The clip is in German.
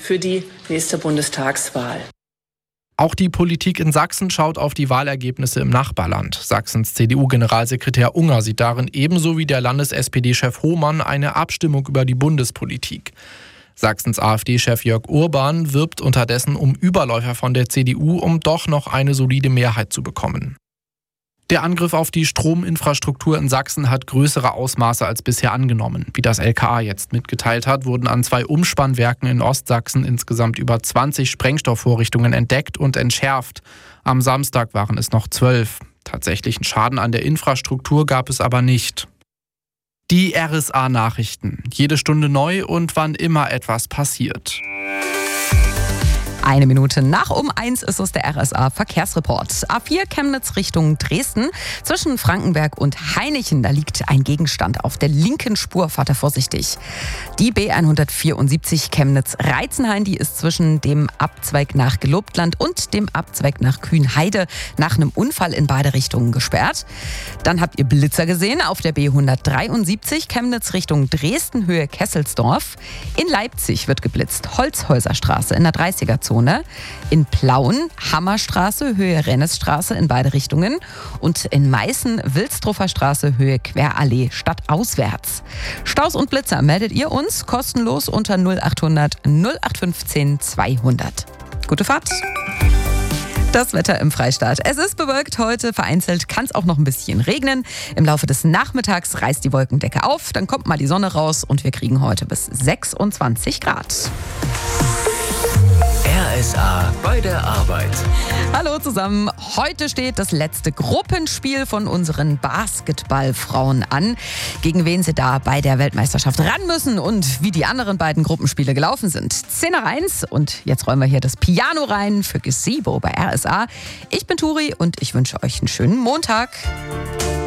für die nächste Bundestagswahl. Auch die Politik in Sachsen schaut auf die Wahlergebnisse im Nachbarland. Sachsens CDU-Generalsekretär Unger sieht darin ebenso wie der Landes-SPD-Chef Hohmann eine Abstimmung über die Bundespolitik. Sachsens AfD-Chef Jörg Urban wirbt unterdessen um Überläufer von der CDU, um doch noch eine solide Mehrheit zu bekommen. Der Angriff auf die Strominfrastruktur in Sachsen hat größere Ausmaße als bisher angenommen. Wie das LKA jetzt mitgeteilt hat, wurden an 2 Umspannwerken in Ostsachsen insgesamt über 20 Sprengstoffvorrichtungen entdeckt und entschärft. Am Samstag waren es noch 12. Tatsächlichen Schaden an der Infrastruktur gab es aber nicht. Die RSA-Nachrichten. Jede Stunde neu und wann immer etwas passiert. 1 Minute nach 1 ist es der RSA-Verkehrsreport. A4 Chemnitz Richtung Dresden. Zwischen Frankenberg und Hainichen, da liegt ein Gegenstand auf der linken Spur. Fahrt vorsichtig. Die B174 Chemnitz-Reizenhain, die ist zwischen dem Abzweig nach Gelobtland und dem Abzweig nach Kühnheide nach einem Unfall in beide Richtungen gesperrt. Dann habt ihr Blitzer gesehen auf der B173 Chemnitz Richtung Dresden, Höhe Kesselsdorf. In Leipzig wird geblitzt. Holzhäuserstraße in der 30er-Zone. In Plauen, Hammerstraße, Höhe Rennesstraße in beide Richtungen. Und in Meißen, Wilsdruffer Straße, Höhe Querallee, stadtauswärts. Staus und Blitzer meldet ihr uns kostenlos unter 0800 0815 200. Gute Fahrt! Das Wetter im Freistaat. Es ist bewölkt heute, vereinzelt kann es auch noch ein bisschen regnen. Im Laufe des Nachmittags reißt die Wolkendecke auf, dann kommt mal die Sonne raus und wir kriegen heute bis 26 Grad. RSA bei der Arbeit. Hallo zusammen. Heute steht das letzte Gruppenspiel von unseren Basketballfrauen an. Gegen wen sie da bei der Weltmeisterschaft ran müssen und wie die anderen beiden Gruppenspiele gelaufen sind. 10 nach 1 und jetzt räumen wir hier das Piano rein für Gazebo bei RSA. Ich bin Turi und ich wünsche euch einen schönen Montag.